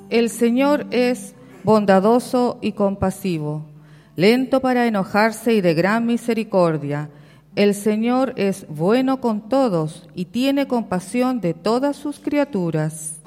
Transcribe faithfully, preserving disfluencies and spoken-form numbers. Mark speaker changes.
Speaker 1: El Señor es bondadoso y compasivo, lento para enojarse y de gran misericordia. El Señor es bueno con todos y tiene compasión de todas sus criaturas.